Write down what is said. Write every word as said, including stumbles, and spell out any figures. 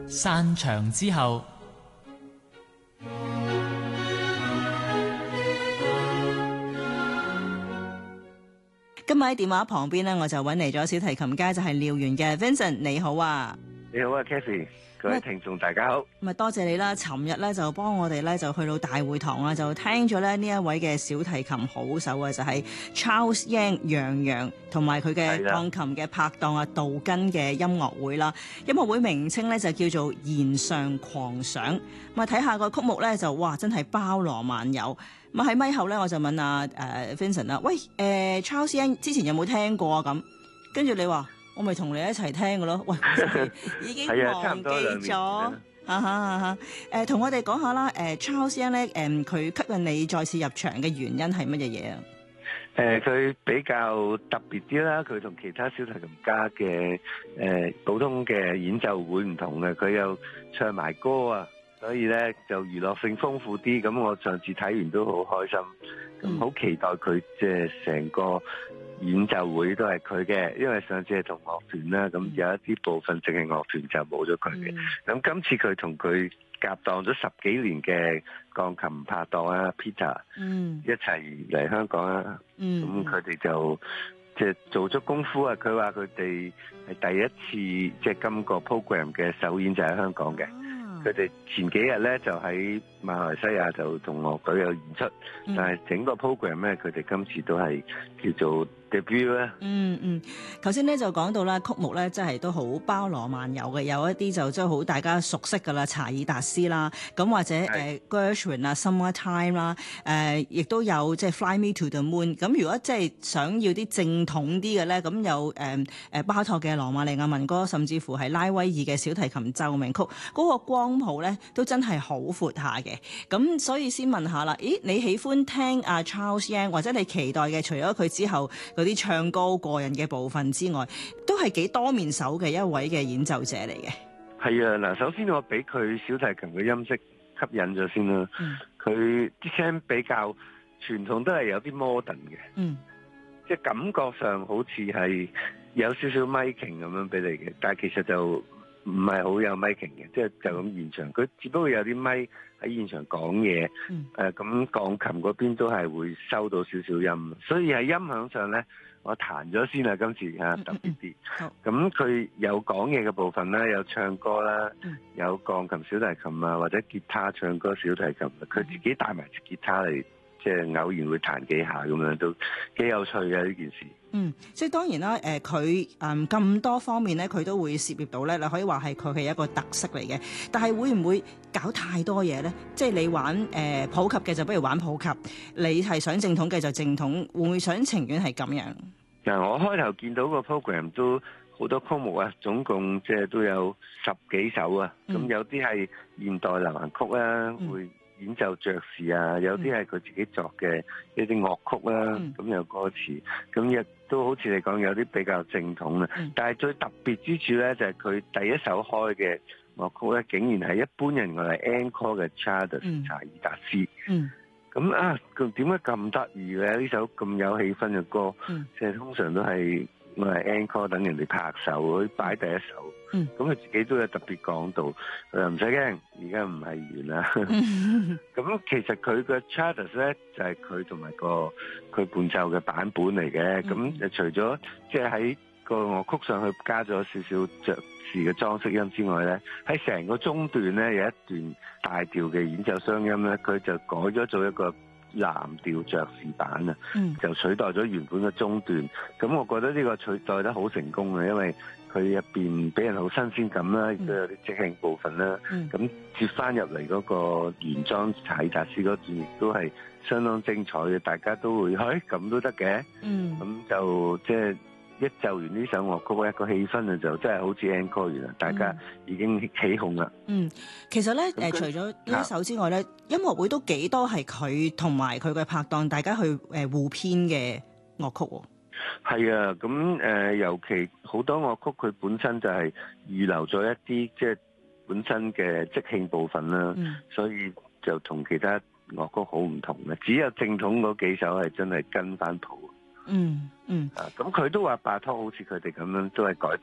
散場之後， 今日喺電話旁邊咧，我就揾嚟咗小提琴家，就係廖源嘅 Vincent， 你好啊！ 你好啊 Cathy， 各位聽眾大家好。 咁啊，多謝你啦！尋日咧就幫我哋咧就去到大會堂啦，就聽咗咧呢一位嘅小提琴好手啊，就係、是、Charles Yang 楊洋同埋佢嘅鋼琴嘅拍檔啊杜根嘅音樂會啦。音樂會名稱咧就叫做弦上狂想。咁啊睇下個曲目咧就哇真係包羅萬有。咁喺咪後咧我就問阿誒 Vincent 啦，喂誒、呃、Charles Yang 之前有冇聽過啊？咁跟住你話。我咪同你一齊聽嘅咯，喂，已經忘記咗，哈哈哈！誒，同我哋講下啦，誒 Charles Yang 咧，誒佢吸引你再次入場嘅原因係乜嘢嘢啊？ 誒，佢比較特別啲啦，佢同其他小提琴家嘅誒普通嘅演奏會唔同嘅，佢又唱埋歌啊，所以咧就娛樂性豐富啲。咁我上次睇完都好開心，咁好期待佢即係成個演奏會都係佢嘅，因為上次係同樂團啦，咁有一啲部分淨係樂團就冇咗佢嘅。咁、嗯、今次佢同佢夾檔咗十幾年嘅鋼琴拍檔啊 Peter，、嗯、一齊嚟香港啊，咁佢哋就即係做足功夫啊！佢話佢哋係第一次即係今個 program 嘅首演就喺香港嘅。佢哋前幾日咧就喺馬來西亞就同樂隊有演出，嗯、但係整個 program 咧佢哋今次都係叫做 debut 咧。嗯嗯，頭先咧就講到啦，曲目咧真係都好包羅萬有嘅，有一啲就真係好大家熟悉噶啦，查爾達斯啦，咁或者誒 Gershwin 啊 Summer Time 啦，誒亦都有即係 Fly Me to the Moon。咁如果即係想要啲正統啲嘅咧，咁有誒誒巴托嘅羅馬尼亞民歌，甚至乎係拉威爾嘅小提琴奏鳴曲，嗰、那個光譜咧都真係好闊下嘅。咁所以先問下啦，咦你喜歡聽阿 Charles Yang， 或者你期待嘅除咗佢之後嗰啲唱歌個人嘅部分之外，都係幾多面手嘅一位嘅演奏者嚟嘅。 係啊，嗱，首先我俾佢小提琴嘅音色吸引咗先啦。佢啲聲比較傳統，都係有啲 modern 嘅。嗯，即係感覺上好似係有少少 miking 咁樣俾你嘅，但係其實就唔係好有 miking 嘅，即係就咁現場。佢只不過有啲咪喺現場講嘢。嗯。誒、呃，咁鋼琴嗰邊都係會收到少少音，所以喺音響上咧。我彈咗先啦，今次嚇特別啲。咁佢有講嘢嘅部分啦，有唱歌啦，嗯、有鋼琴、小提琴啊，或者吉他唱歌、小提琴。佢自己帶埋支吉他嚟，即係偶然會彈幾下咁樣，都幾有趣嘅呢件事。 嗯，即係當然啦，誒佢誒咁多方面咧，佢都會涉獵到咧。你可以話係佢係一個特色嚟嘅，但係會唔會搞太多嘢咧？即係你玩誒、呃、普及嘅就不如玩普及，你係想正統嘅就正統，會唔會想情願係咁樣？ 嗱、嗯，我開頭見到個 program 都好多曲目啊，總共即係都有十幾首啊。咁、嗯、有啲係現代流行曲啊，嗯、會演奏爵士啊，有啲係佢自己作嘅一啲樂曲啦、啊，咁、嗯、有歌詞，咁亦都好似你講有啲比較正統啊。嗯、但係最特別之處咧，就係、是、佢第一首開嘅樂曲咧，竟然係一般人我係 encore 嘅 Charles 查爾達斯。咁、嗯、啊，點解咁得意嘅呢首咁有氣氛嘅歌？即係、嗯、通常都係我係 encore 等人哋拍手，去擺第一首。咁佢、嗯、自己都有特別講到，佢又唔使驚，而家唔係完啦。咁其實佢嘅 Charles 咧就係佢同埋個佢伴奏嘅版本嚟嘅。咁、嗯、就除咗即係喺個樂曲上去加咗少少爵士嘅裝飾音之外咧，喺成個中段咧有一段大調嘅演奏雙音咧，佢就改咗做一個藍調爵士版啊，嗯、就取代咗原本嘅中段。咁我覺得呢個取代得好成功嘅，因為佢入邊俾人好新鮮感啦，亦都有啲即興部分啦。咁、嗯、接翻入嚟嗰個原裝查爾達斯嗰段，亦都係相當精彩嘅。大家都會，嘿咁都得嘅。咁、嗯、就即係一奏完呢首樂曲，一個氣氛啊，就真係好似 encore 完啦，大家已經起哄啦。嗯， 其實咧，誒、呃，除咗呢一首之外咧，啊、音樂會都幾多係佢同埋佢嘅拍檔，大家去誒互編嘅樂曲、哦。 係啊，咁誒、呃，尤其好多樂曲佢本身就係預留咗一啲即係本身嘅即興部分啦，嗯、所以就同其他樂曲好唔同嘅。只有正統嗰幾首係真係跟翻譜。嗯嗯。啊，咁佢都話拜託好似佢哋咁樣都係改。